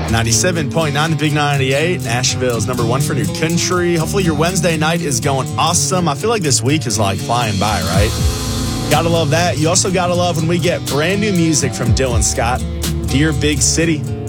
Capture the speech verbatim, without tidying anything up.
ninety-seven point nine, the Big ninety-eight. Nashville's number one for new country. Hopefully your Wednesday night is going awesome. I feel like this week is like flying by, right? Gotta love that. You also gotta love when we get brand new music from Dylan Scott. Dear Big City.